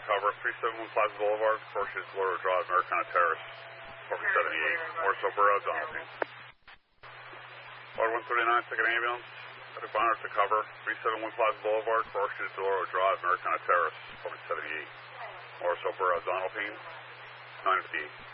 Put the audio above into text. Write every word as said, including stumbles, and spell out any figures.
cover, three seventy-one Plaza Boulevard, First Street, Deloro Drive, Americana Terrace, Corporate seventy-eight, Morris O'Brien, Donaldson. Water one thirty-nine, second ambulance, Medic Bonner to cover, three seventy-one Plaza Boulevard, First Street, Deloro Drive, Americana Terrace, Corporate seventy-eight, Morris O'Brien, Donaldson, nine fifty-eight.